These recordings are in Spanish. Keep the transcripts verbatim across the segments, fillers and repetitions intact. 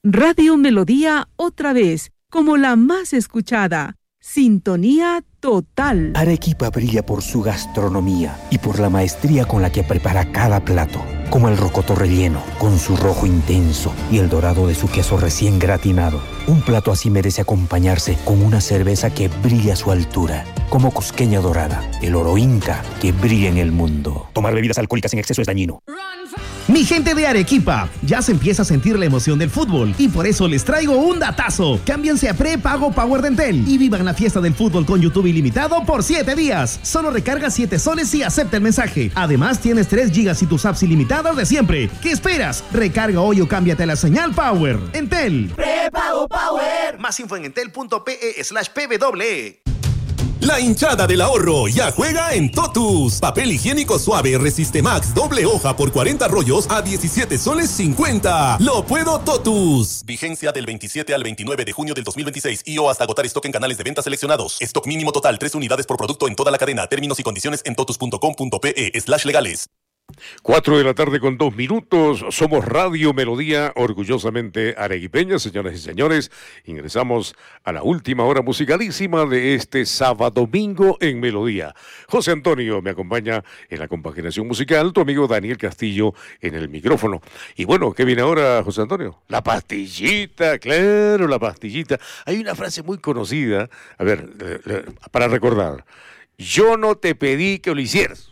Radio Melodía otra vez, como la más escuchada. Sintonía total. Arequipa brilla por su gastronomía y por la maestría con la que prepara cada plato, como el rocoto relleno, con su rojo intenso y el dorado de su queso recién gratinado. Un plato así merece acompañarse con una cerveza que brilla a su altura, como Cusqueña Dorada, el oro inca que brilla en el mundo. Tomar bebidas alcohólicas en exceso es dañino. Mi gente de Arequipa, ya se empieza a sentir la emoción del fútbol y por eso les traigo un datazo. Cámbiense a prepago Power de Entel y vivan la fiesta del fútbol con YouTube ilimitado por siete días. Solo recarga siete soles y acepta el mensaje. Además tienes tres gigas y tus apps ilimitadas de siempre. ¿Qué esperas? Recarga hoy o cámbiate a la señal Power. Entel. Prepago Power. Más info en entel.pe slash pw. La hinchada del ahorro ya juega en Totus. Papel higiénico suave Resiste Max doble hoja por cuarenta rollos a diecisiete soles cincuenta. ¡Lo puedo Totus! Vigencia del veintisiete al veintinueve de junio del dos mil veintiséis y o hasta agotar stock en canales de venta seleccionados. Stock mínimo total tres unidades por producto en toda la cadena. Términos y condiciones en totus.com.pe slash legales. Cuatro de la tarde con dos minutos, somos Radio Melodía, orgullosamente arequipeña, señoras y señores. Ingresamos a la última hora musicalísima de este sábado domingo en Melodía. José Antonio me acompaña en la compaginación musical, tu amigo Daniel Castillo en el micrófono. Y bueno, ¿qué viene ahora, José Antonio? La pastillita, claro, la pastillita. Hay una frase muy conocida, a ver, para recordar. Yo no te pedí que lo hicieras.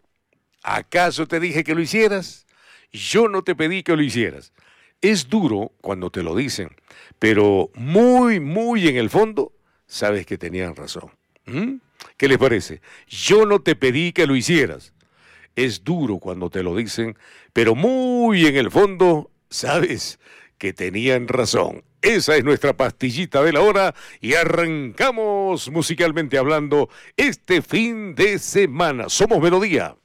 ¿Acaso te dije que lo hicieras? Yo no te pedí que lo hicieras. Es duro cuando te lo dicen, pero muy, muy en el fondo, sabes que tenían razón. ¿Mm? ¿Qué les parece? Yo no te pedí que lo hicieras. Es duro cuando te lo dicen, pero muy en el fondo, sabes que tenían razón. Esa es nuestra pastillita de la hora y arrancamos musicalmente hablando este fin de semana. Somos Melodía.